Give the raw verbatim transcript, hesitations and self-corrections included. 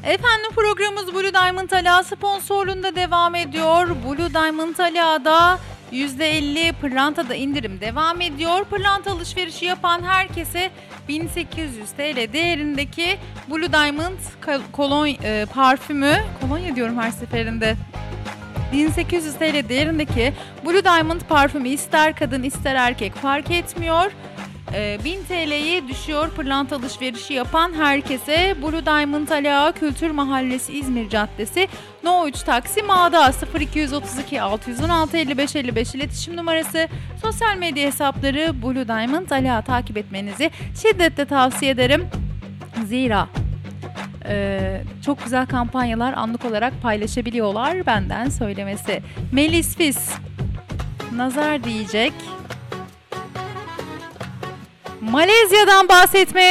Efendim programımız Blue Diamond Ala sponsorluğunda devam ediyor. Blue Diamond Ala'da yüzde elli pırlantada indirim devam ediyor. Pırlanta alışverişi yapan herkese bin sekiz yüz TL değerindeki Blue Diamond kolon e, parfümü, kolonya diyorum her seferinde. bin sekiz yüz TL değerindeki Blue Diamond parfümü ister kadın ister erkek fark etmiyor. bin T L'ye düşüyor pırlanta alışverişi yapan herkese. Blue Diamond Ala Kültür Mahallesi İzmir Caddesi No üç Taksim A'da sıfır iki otuz iki altı yüz on altı elli beş elli beş iletişim numarası. Sosyal medya hesapları Blue Diamond Ala takip etmenizi şiddetle tavsiye ederim. Zira Ee, çok güzel kampanyalar anlık olarak paylaşabiliyorlar, benden söylemesi. Melis Fis nazar diyecek. Malezya'dan bahsetmeye